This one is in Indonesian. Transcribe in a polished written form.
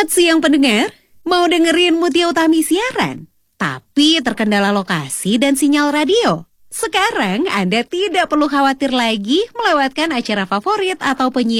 Selamat siang pendengar, mau dengerin Mutia Utami siaran? Tapi terkendala lokasi dan sinyal radio. Sekarang Anda tidak perlu khawatir lagi melewatkan acara favorit atau penyiar